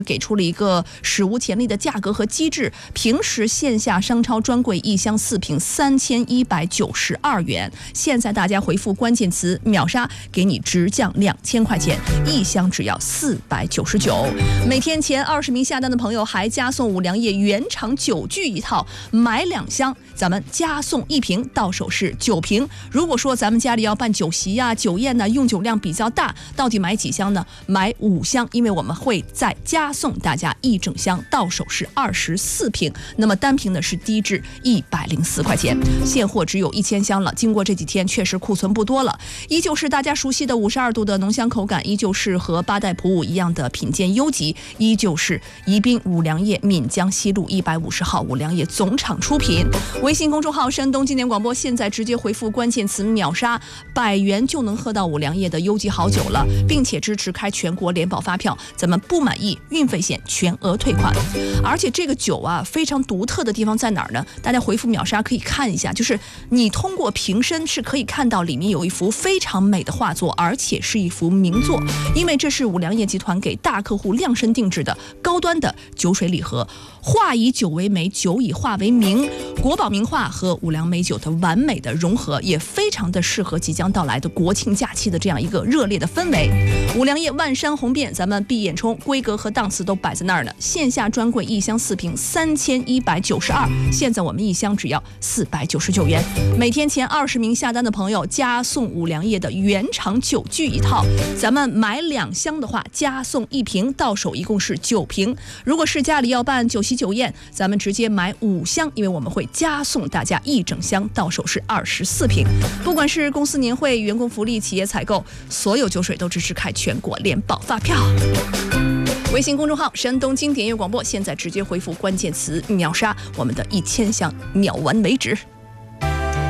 给出了一个史无前例的价格和机制，平时线下商超专柜1箱4瓶3192元，现在大家回复关键词秒杀，给你直降2000块钱，1箱只要499。每天前20名下单的朋友还加送五粮液原厂酒具一套，买2箱咱们加送1瓶，到手是9瓶。如果说咱们家里要办酒席呀、酒宴呢，用酒量比较大，到底买几箱呢？买5箱，因为我们会再加送大家1整箱，到手是24瓶，那么单瓶呢是低至104块钱，现货只有1000箱了。经过这几天，确实库存不多了，依旧是大家熟悉的52度的浓香口感，依旧是和8代普5一样的品鉴优级，依旧是宜宾五粮液闽江西路150号五粮液总厂出品。微信公众号山东经典广播，现在直接回复关键词秒杀，100元就能喝到五粮液的优级好酒了，并且支持开全国联保发票，咱们不满意运费险全额退款。而且这个酒啊，非常独特的地方在哪儿呢？大家回复秒杀可以看一下，就是你通过瓶身是可以看到里面有一幅非常美的画作，而且是一幅名作，因为这是五粮液集团给大客户量身定制的高端的酒水礼盒，画以酒为媒，酒以画为名，国宝名画和五粮美酒的完美的融合，也非常的适合即将到来的国庆假期的这样一个热烈的氛围。五粮液万山红遍，咱们闭眼冲，规格和档次都摆在那儿呢。线下专柜1箱4瓶3192，现在我们1箱只要499元。每天前20名下单的朋友加送五粮液的原厂酒具一套，咱们买2箱的话加送1瓶，到手一共是9瓶。如果是家里要办酒席酒宴，咱们直接买5箱，因为我们会加送大家1整箱，到手是24瓶。不管是公司年会、员工福利、企业采购，所有酒水都支持开全国联保发票。微信公众号山东经典音乐广播，现在直接回复关键词秒杀，我们的1000箱秒完为止。